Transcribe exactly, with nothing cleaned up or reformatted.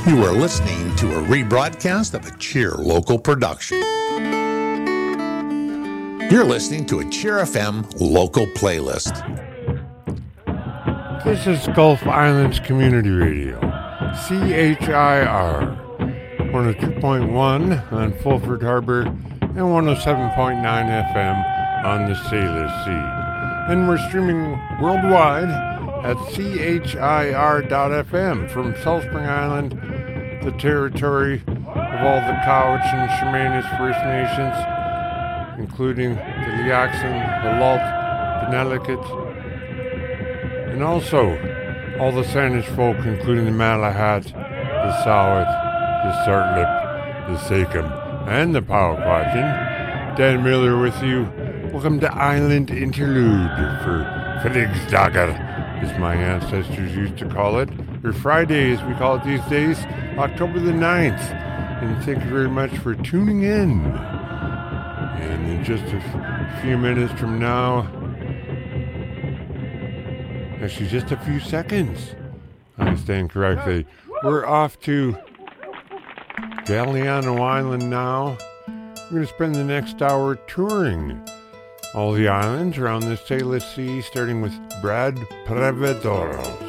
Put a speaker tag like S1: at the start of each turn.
S1: You are listening to a rebroadcast of a Cheer local production. You're listening to a Cheer F M local playlist.
S2: This is Gulf Islands Community Radio, C H I R, one oh two point one on Fulford Harbor and one oh seven point nine F M on the Salish Sea. And we're streaming worldwide at C H I R dot F M from South Spring Island, the territory of all the Cowichan and Chemainus First Nations, including the Liaxin, the Lault, the Nelicut, and also all the Sanish folk, including the Malahat, the Sowet, the Sartlip, the Sakem, and the Powquatchin. Dan Miller with you. Welcome to Island Interlude for Felixdagger, as my ancestors used to call it, or Friday as we call it these days, October the ninth. And thank you very much for tuning in. And in just a f- few minutes from now, actually just a few seconds, I stand correctly, we're off to Galiano Island now. We're going to spend the next hour touring all the islands around the Salish Sea, starting with Brad Prevedoro.